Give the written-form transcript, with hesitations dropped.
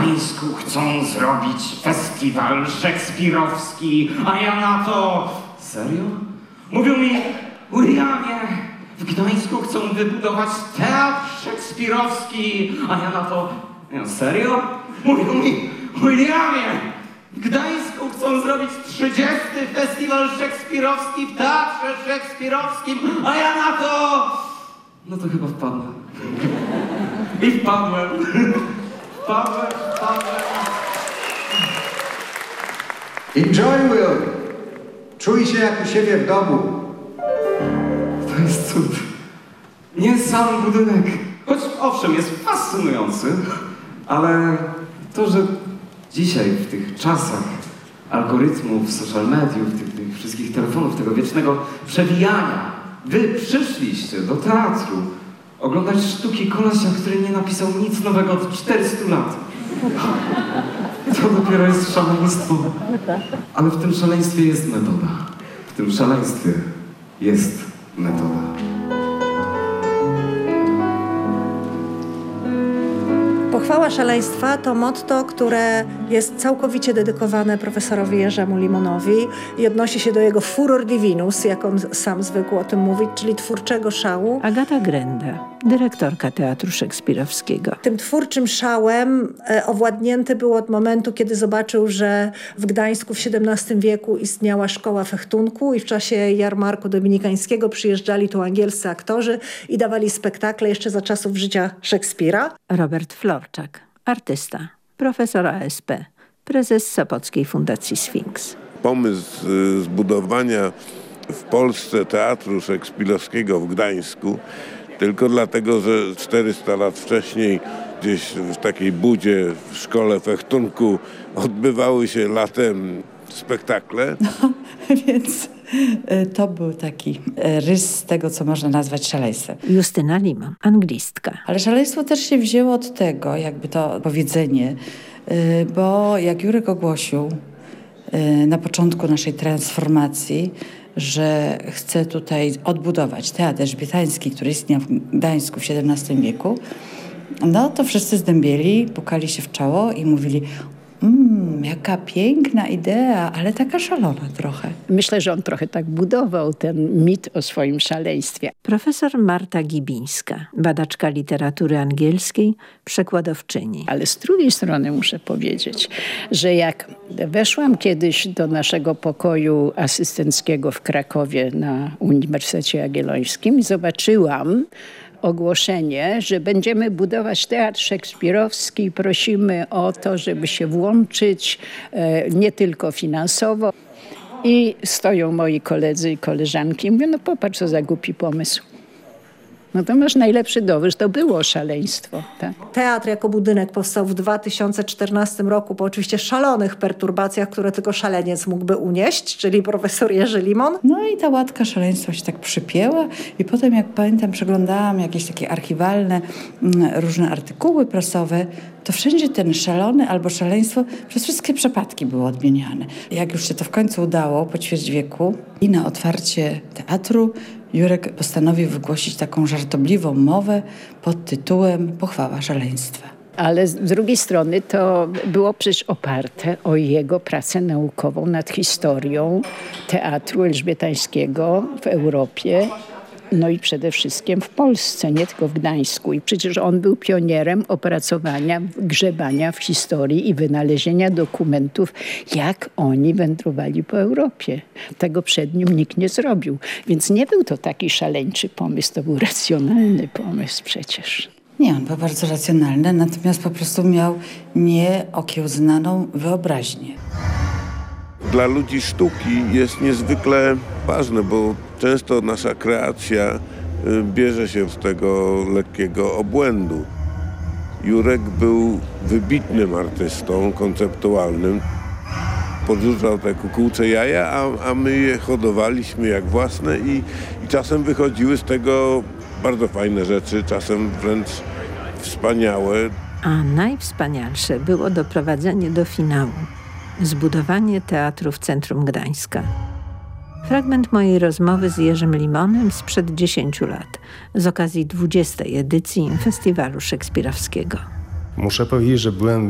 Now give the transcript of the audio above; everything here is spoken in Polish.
Gdańsku chcą zrobić festiwal szekspirowski, a ja na to... Serio? Mówią mi, Williamie, w Gdańsku chcą wybudować teatr szekspirowski, a ja na to... Serio? Mówią mi, Williamie, w Gdańsku chcą zrobić 30. festiwal szekspirowski w teatrze szekspirowskim, a ja na to... No to chyba wpadnę. I wpadłem. Wpadłem. Enjoy, Will. Czuj się jak u siebie w domu. To jest cud. Nie sam budynek. Choć owszem, jest fascynujący, ale to, że dzisiaj w tych czasach algorytmów, social mediów, tych wszystkich telefonów, tego wiecznego przewijania, wy przyszliście do teatru oglądać sztuki kolesia, który nie napisał nic nowego od 400 lat. To dopiero jest szaleństwo. Ale w tym szaleństwie jest metoda. W tym szaleństwie jest metoda. Pochwała szaleństwa to motto, które jest całkowicie dedykowane profesorowi Jerzemu Limonowi i odnosi się do jego furor divinus, jak on sam zwykł o tym mówić, czyli twórczego szału. Agata Grenda, dyrektorka Teatru Szekspirowskiego. Tym twórczym szałem owładnięty był od momentu, kiedy zobaczył, że w Gdańsku w XVII wieku istniała szkoła fechtunku i w czasie jarmarku dominikańskiego przyjeżdżali tu angielscy aktorzy i dawali spektakle jeszcze za czasów życia Szekspira. Robert Florczak, artysta, profesor ASP, prezes Sopockiej Fundacji Sfinks. Pomysł zbudowania w Polsce Teatru Szekspirowskiego w Gdańsku tylko dlatego, że 400 lat wcześniej gdzieś w takiej budzie w szkole fechtunku odbywały się latem spektakle. No, więc to był taki rys tego, co można nazwać szaleństwem. Justyna Limon, anglistka. Ale szaleństwo też się wzięło od tego, jakby to powiedzenie, bo jak Jurek ogłosił na początku naszej transformacji, że chce tutaj odbudować teatr elżbietański, który istniał w Gdańsku w XVII wieku, no to wszyscy zdębieli, pukali się w czoło i mówili: jaka piękna idea, ale taka szalona trochę. Myślę, że on trochę tak budował ten mit o swoim szaleństwie. Profesor Marta Gibińska, badaczka literatury angielskiej, przekładowczyni. Ale z drugiej strony muszę powiedzieć, że jak weszłam kiedyś do naszego pokoju asystenckiego w Krakowie na Uniwersytecie Jagiellońskim i zobaczyłam ogłoszenie, że będziemy budować teatr szekspirowski. Prosimy o to, żeby się włączyć nie tylko finansowo. I stoją moi koledzy i koleżanki i mówią: no popatrz, co za głupi pomysł. No to masz najlepszy dowód, że to było szaleństwo. Tak? Teatr jako budynek powstał w 2014 roku po oczywiście szalonych perturbacjach, które tylko szaleniec mógłby unieść, czyli profesor Jerzy Limon. No i ta łatka szaleństwa się tak przypięła i potem, jak pamiętam, przeglądałam jakieś takie archiwalne różne artykuły prasowe, to wszędzie ten szalony albo szaleństwo przez wszystkie przypadki było odmieniane. Jak już się to w końcu udało po ćwierć wieku i na otwarcie teatru Jurek postanowił wygłosić taką żartobliwą mowę pod tytułem Pochwała szaleństwa. Ale z drugiej strony to było przecież oparte o jego pracę naukową nad historią teatru elżbietańskiego w Europie. No i przede wszystkim w Polsce, nie tylko w Gdańsku. I przecież on był pionierem opracowania, grzebania w historii i wynalezienia dokumentów, jak oni wędrowali po Europie. Tego przed nim nikt nie zrobił. Więc nie był to taki szaleńczy pomysł, to był racjonalny pomysł przecież. Nie, on był bardzo racjonalny, natomiast po prostu miał nieokiełznaną wyobraźnię. Dla ludzi sztuki jest niezwykle ważne, bo często nasza kreacja bierze się z tego lekkiego obłędu. Jurek był wybitnym artystą konceptualnym. Podrzucał te kukułcze jaja, a my je hodowaliśmy jak własne i czasem wychodziły z tego bardzo fajne rzeczy, czasem wręcz wspaniałe. A najwspanialsze było doprowadzenie do finału. Zbudowanie teatru w centrum Gdańska. Fragment mojej rozmowy z Jerzym Limonem sprzed 10 lat z okazji 20. edycji Festiwalu Szekspirowskiego. Muszę powiedzieć, że byłem